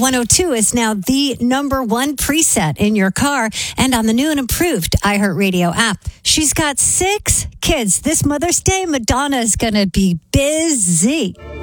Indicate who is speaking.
Speaker 1: 102 is now the number one preset in your car and on the new and improved iHeartRadio app. She's got 6 kids. This Mother's Day, Madonna is going to be busy.